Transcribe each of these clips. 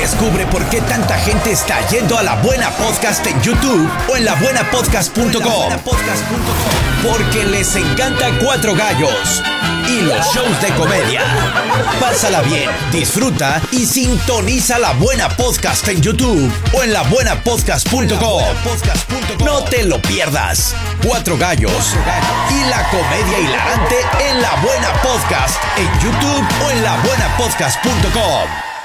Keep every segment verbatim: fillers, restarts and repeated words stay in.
Descubre por qué tanta gente está yendo a La Buena Podcast en YouTube o en la buena podcast punto com. Porque les encanta Cuatro Gallos y los shows de comedia. Pásala bien, disfruta y sintoniza La Buena Podcast en YouTube o en la buena podcast punto com. No te lo pierdas. Cuatro Gallos y la comedia hilarante en La Buena Podcast en YouTube o en la buena podcast punto com.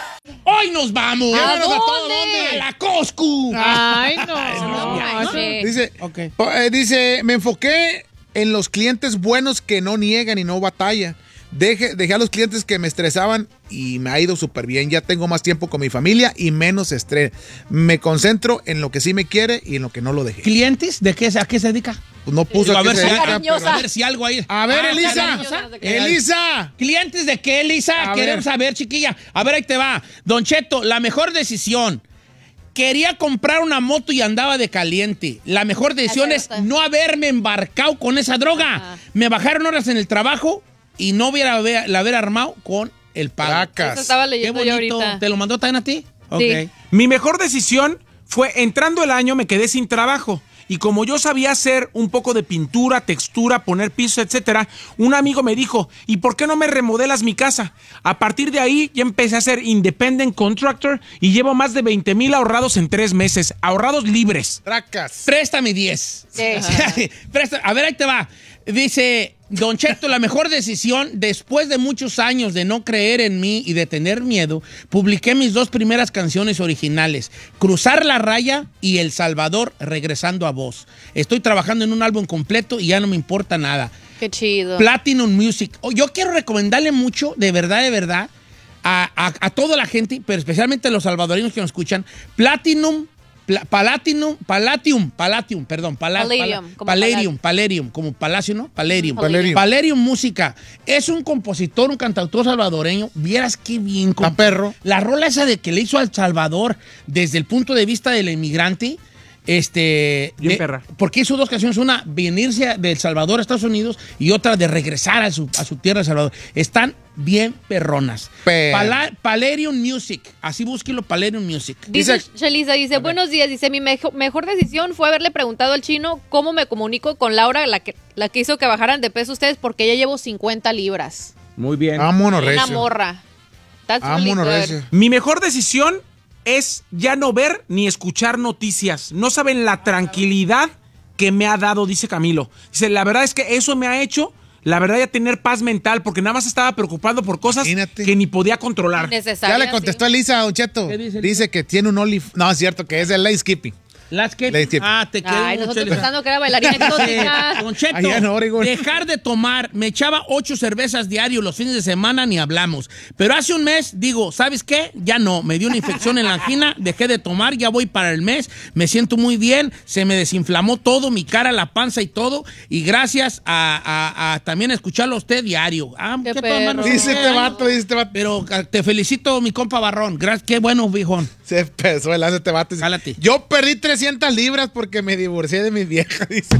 Hoy nos vamos. ¿A Vámonos dónde? A, a la Costco. Ay, no. No, no, no. Dice, Ok. oh, eh, dice, me enfoqué en los clientes buenos que no niegan y no batalla. Deje, dejé a los clientes que me estresaban y me ha ido súper bien. Ya tengo más tiempo con mi familia y menos estrés. Me concentro en lo que sí me quiere y en lo que no lo dejé. ¿Clientes? ¿De qué, a qué se dedica? Pues no puso a, a qué ver se si, dedica, cariñosa. pero- a ver si algo ahí. A ver, Ah, Elisa. cariñosa. Elisa. ¿Clientes de qué, Elisa? A Queremos ver. saber, chiquilla. A ver, ahí te va. Don Cheto, la mejor decisión. Quería comprar una moto y andaba de caliente. La mejor decisión Ay, es está. no haberme embarcado con esa droga. Ajá. Me bajaron horas en el trabajo y no hubiera haber- la haber armado con el pago. Tracas. Eso estaba Qué leyendo yo bonito. ahorita. ¿Te lo mandó también a ti? Sí. Ok. Mi mejor decisión fue, entrando el año, me quedé sin trabajo. Y como yo sabía hacer un poco de pintura, textura, poner pisos, etcétera, un amigo me dijo, ¿y por qué no me remodelas mi casa? A partir de ahí ya empecé a ser independent contractor y llevo más de veinte mil ahorrados en tres meses, ahorrados libres. Tracas. Préstame diez. Sí. Préstame. A ver, ahí te va. Dice, Don Cheto, la mejor decisión, después de muchos años de no creer en mí y de tener miedo, publiqué mis dos primeras canciones originales, Cruzar la Raya y El Salvador, Regresando a Vos. Estoy trabajando en un álbum completo y ya no me importa nada. Qué chido. Platinum Music. Oh, yo quiero recomendarle mucho, de verdad, de verdad, a, a- a toda la gente, pero especialmente a los salvadoreños que nos escuchan, Platinum, pla- Palladium, Palladium, Palladium, perdón, pala- Palladium, pala- como Palladium, Palladium, como Palacio, ¿no? Palladium. Palladium. Palladium Música. Es un compositor, un cantautor salvadoreño. Vieras qué bien. Está comp- perro. La rola esa de que le hizo al Salvador desde el punto de vista del inmigrante, este... Bien de- perra. porque hizo dos canciones, una venirse de El Salvador a Estados Unidos y otra de regresar a su, a su tierra de Salvador. Están bien perronas. Per- Pala- Palladium Music, así búsquelo, Palladium Music. Dice, Dice- Shelisa, dice, buenos días, dice, mi mejo- mejor decisión fue haberle preguntado al chino cómo me comunico con Laura, la que, la que hizo que bajaran de peso ustedes, porque ya llevo cincuenta libras. Muy bien. Vámonos, Una recio. morra. That's really Vámonos, good. recio. Mi mejor decisión es ya no ver ni escuchar noticias. No saben la tranquilidad que me ha dado, dice Camilo. Dice, la verdad es que eso me ha hecho, la verdad, ya tener paz mental, porque nada más estaba preocupado por cosas Imagínate. que ni podía controlar. Innecesaria, Ya le contestó sí. Elisa, Don Cheto. ¿Qué dice Dice Elisa? que tiene un Only... No, es cierto que es el landscaping. Landscape. Landscape. Ah, te quiero Ay, mucho, nosotros Elisa. pensando que era bailarina exótica. Don Cheto, Allá en Oregon. dejar de tomar. Me echaba ocho cervezas diario los fines de semana, ni hablamos. Pero hace un mes, digo, ¿sabes qué? Ya no. Me dio una infección en la angina, dejé de tomar, ya voy para el mes. Me siento muy bien, se me desinflamó todo, mi cara, la panza y todo. Y gracias a, a- a también escucharlo a usted diario. Ah, Qué qué toda perro. madre. Dice este vato, dice este vato. Pero ah, te felicito, mi compa Barrón. Gracias, qué bueno, viejón. Se empezó el hace este vato. Dice, Jálate. yo perdí trescientas libras porque me divorcié de mi vieja, dice.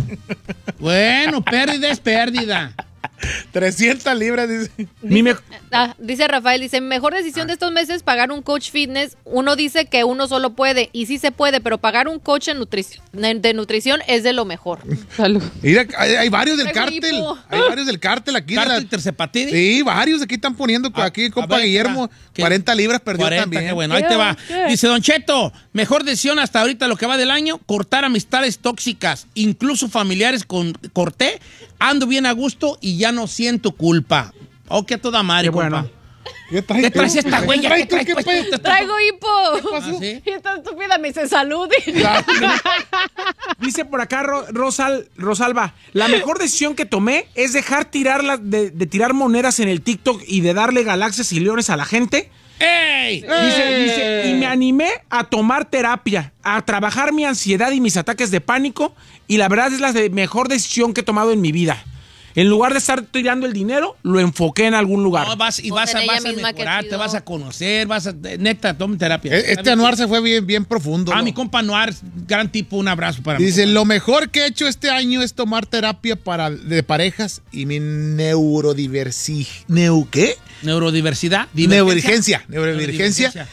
Bueno, pérdida es pérdida. trescientas libras, dice. Mi me- Ah, dice Rafael, dice, mejor decisión de estos meses pagar un coach fitness. Uno dice que uno solo puede, y sí se puede, pero pagar un coach en nutrición, de nutrición es de lo mejor. Salud. Mira, hay, hay varios del Traigo cártel. hipo. Hay varios del cártel aquí. de la- Cártel Tercepatidi. Sí, varios aquí están poniendo. A- Aquí, a compa ver, Guillermo, ¿qué? cuarenta libras perdió cuarenta, también. qué bueno, ahí te va. ¿Qué? Dice Don Cheto, mejor decisión hasta ahorita lo que va del año, cortar amistades tóxicas, incluso familiares con corté, ando bien a gusto y ya no siento culpa. Oh, que a toda madre, Qué compa. bueno. ¿Qué traes ¿Qué tú? traes esta güey? ¿Qué ¿Qué traes tú? traes ¿Qué puesto? pe- Te- Traigo hipo. ¿Ah, sí? Y esta estúpida me dice salud. Dice por acá Ro- Rosal, Rosalba, la mejor decisión que tomé es dejar tirar la- de, de tirar monedas en el TikTok y de darle galaxias y leones a la gente. ¡Ey! Dice, dice, y me animé a tomar terapia, a trabajar mi ansiedad y mis ataques de pánico, y la verdad es la de- mejor decisión que he tomado en mi vida. En lugar de estar tirando el dinero, lo enfoqué en algún lugar. No, vas, y Pues vas, en a, ella vas a misma, qué mejorar, te chido. vas a conocer, vas a... Neta, toma terapia. Eh, Este anuar se fue bien, bien profundo. Ah, ¿no? mi compa Anuar, gran tipo, un abrazo para mí. Dice, lo mejor que he hecho este año es tomar terapia para, de parejas y mi neurodiversi... ¿Neu qué? Neurodiversidad. Neurodivergencia. Neurodivergencia